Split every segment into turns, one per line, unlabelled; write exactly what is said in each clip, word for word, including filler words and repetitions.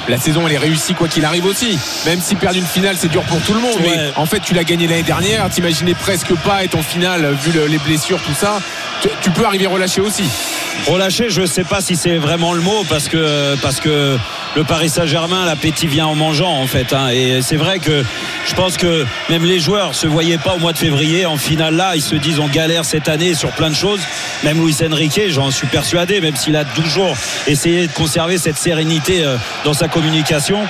la saison elle est réussie quoi qu'il arrive aussi. Même si perdre une finale c'est dur pour tout le monde, ouais. mais en fait tu l'as gagné l'année dernière, t'imaginais presque pas être en finale vu le, les blessures, tout ça. Tu, tu peux arriver relâché aussi.
Relâché, je ne sais pas si c'est vraiment le mot, parce que, parce que le Paris Saint-Germain, l'appétit vient en mangeant en fait, hein. Et c'est vrai que je pense que même les joueurs se voyaient pas au mois de février en finale là, ils se disent on galère cette année sur plein de choses. Même Luis Enrique, j'en suis persuadé, même s'il a toujours essayé de conserver cette sérénité dans sa communication,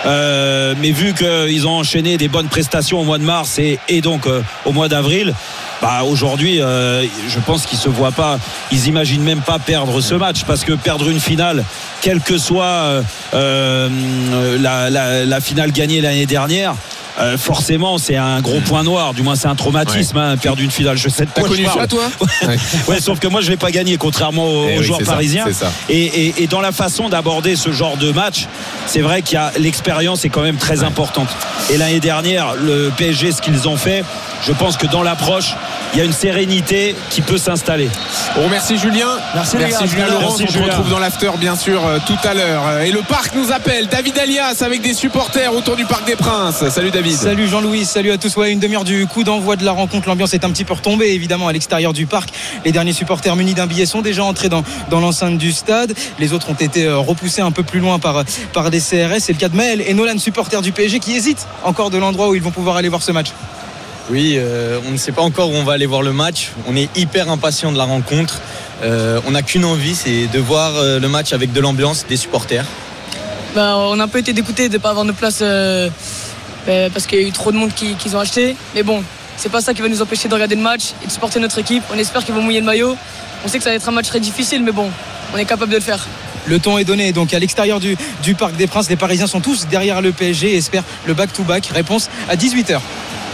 euh, mais vu qu'ils ont enchaîné des bonnes prestations au mois de mars et, et donc euh, au mois d'avril, bah aujourd'hui euh, je pense qu'ils se voient pas, ils imaginent même pas perdre ce match, parce que perdre une finale, quelle que soit euh, la, la, la finale gagnée l'année dernière, Euh, forcément c'est un gros point noir, du moins c'est un traumatisme, ouais. hein, perdre une finale. Je sais de quoi
T'as
je
connu
parle.
Ça toi
ouais. ouais, sauf que moi je l'ai pas gagné, contrairement aux, aux oui, joueurs parisiens.
Ça, ça.
Et, et, et dans la façon d'aborder ce genre de match, c'est vrai qu'il y a l'expérience est quand même très ouais. importante. Et l'année dernière, le P S G, ce qu'ils ont fait, je pense que dans l'approche, il y a une sérénité qui peut s'installer.
On remercie Julien.
Merci,
Merci Julien Laurent. On se
Julien.
retrouve dans l'after bien sûr euh, tout à l'heure. Et le parc nous appelle. David Alias avec des supporters autour du Parc des Princes. Salut David.
Salut Jean-Louis, salut à tous. Ouais, une demi-heure du coup d'envoi de la rencontre. L'ambiance est un petit peu retombée évidemment à l'extérieur du parc. Les derniers supporters munis d'un billet sont déjà entrés dans, dans l'enceinte du stade. Les autres ont été repoussés un peu plus loin par, par des C R S. C'est le cas de Maël et Nolan, supporters du P S G, qui hésitent encore de l'endroit où ils vont pouvoir aller voir ce match.
Oui, euh, on ne sait pas encore où on va aller voir le match. On est hyper impatient de la rencontre. Euh, on n'a qu'une envie, c'est de voir euh, le match avec de l'ambiance, des supporters.
Bah, on a un peu été dégoûtés de ne pas avoir nos places euh, bah, parce qu'il y a eu trop de monde qui, qui ont acheté. Mais bon, c'est pas ça qui va nous empêcher de regarder le match et de supporter notre équipe. On espère qu'ils vont mouiller le maillot. On sait que ça va être un match très difficile, mais bon, on est capable de le faire.
Le ton est donné donc à l'extérieur du, du Parc des Princes. Les Parisiens sont tous derrière le P S G et espèrent le back-to-back. Réponse à dix-huit heures.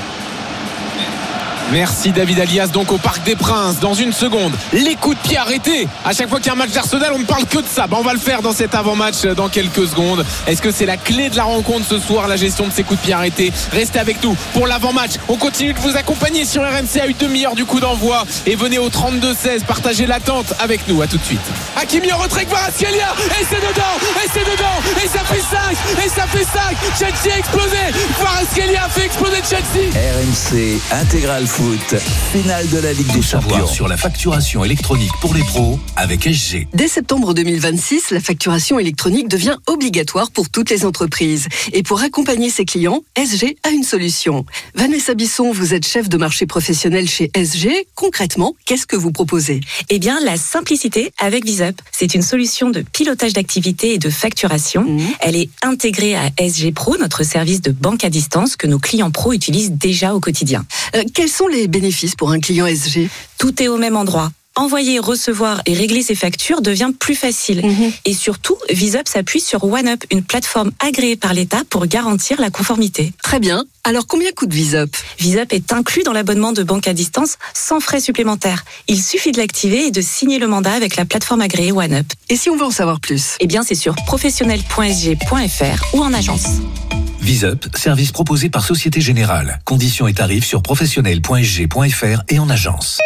Merci David Alias, donc au Parc des Princes. Dans une seconde, les coups de pied arrêtés. À chaque fois qu'il y a un match d'Arsenal, on ne parle que de ça. Bah, on va le faire dans cet avant-match dans quelques secondes. Est-ce que c'est la clé de la rencontre ce soir, la gestion de ces coups de pied arrêtés? Restez avec nous pour l'avant-match. On continue de vous accompagner sur R M C à une demi-heure du coup d'envoi. Et venez au trente-deux seize, partagez l'attente avec nous. À tout de suite. Hakimi en retrait, Kvaratskhelia, et c'est dedans, et c'est dedans, et ça fait cinq, et ça fait cinq. Chelsea a explosé. Kvaratskhelia a fait exploser Chelsea.
R M C Intégral Foot, finale de la Ligue des Champions.
Sur la facturation électronique pour les pros avec S G.
Dès septembre deux mille vingt-six, la facturation électronique devient obligatoire pour toutes les entreprises. Et pour accompagner ses clients, S G a une solution. Vanessa Bisson, vous êtes chef de marché professionnel chez S G. Concrètement, qu'est-ce que vous proposez?
Eh bien, la simplicité avec VisUp. C'est une solution de pilotage d'activité et de facturation. Mmh. Elle est intégrée à S G Pro, notre service de banque à distance que nos clients pros utilisent déjà au quotidien.
Euh, quels sont les bénéfices pour un client S G?
Tout est au même endroit. Envoyer, recevoir et régler ses factures devient plus facile. Mmh. Et surtout, VisUp s'appuie sur OneUp, une plateforme agréée par l'État pour garantir la conformité.
Très bien. Alors, combien coûte VisUp?
VisUp est inclus dans l'abonnement de banque à distance sans frais supplémentaires. Il suffit de l'activer et de signer le mandat avec la plateforme agréée OneUp.
Et si on veut en savoir plus?
Eh bien, c'est sur professionnel point s g point f r ou en agence.
VisUp, service proposé par Société Générale. Conditions et tarifs sur professionnel point s g point f r et en agence.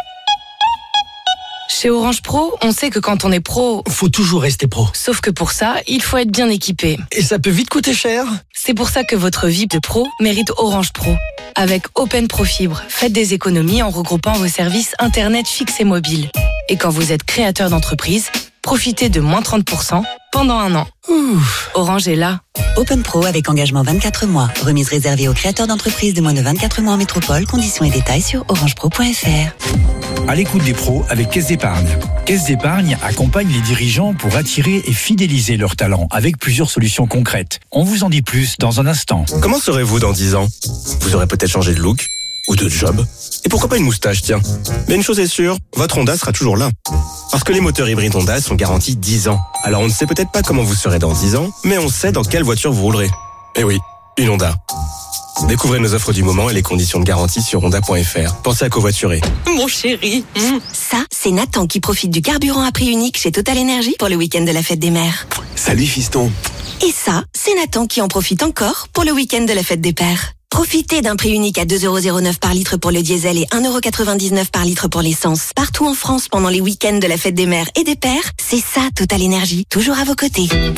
Chez Orange Pro, on sait que quand on est pro,
faut toujours rester pro.
Sauf que pour ça, il faut être bien équipé.
Et ça peut vite coûter cher.
C'est pour ça que votre V I P de pro mérite Orange Pro. Avec Open Pro Fibre, faites des économies en regroupant vos services Internet fixe et mobile. Et quand vous êtes créateur d'entreprise, profitez de moins trente pour cent pendant un an. Ouf. Orange est là.
Open Pro avec engagement vingt-quatre mois. Remise réservée aux créateurs d'entreprises de moins de vingt-quatre mois en métropole. Conditions et détails sur orange pro point f r.
À l'écoute des pros avec Caisse d'Épargne. Caisse d'Épargne accompagne les dirigeants pour attirer et fidéliser leurs talents avec plusieurs solutions concrètes. On vous en dit plus dans un instant.
Comment serez-vous dans dix ans? Vous aurez peut-être changé de look ou de job. Et pourquoi pas une moustache, tiens. Mais une chose est sûre, votre Honda sera toujours là. Parce que les moteurs hybrides Honda sont garantis dix ans. Alors on ne sait peut-être pas comment vous serez dans dix ans, mais on sait dans quelle voiture vous roulerez. Eh oui, une Honda. Découvrez nos offres du moment et les conditions de garantie sur honda point f r. Pensez à covoiturer.
Mon chéri. Mmh.
Ça, c'est Nathan qui profite du carburant à prix unique chez Total Energy pour le week-end de la fête des mères.
Salut fiston.
Et ça, c'est Nathan qui en profite encore pour le week-end de la fête des pères. Profitez d'un prix unique à deux euros neuf par litre pour le diesel et un euro quatre-vingt-dix-neuf par litre pour l'essence. Partout en France pendant les week-ends de la fête des mères et des pères, c'est ça Total Energy, toujours à vos côtés.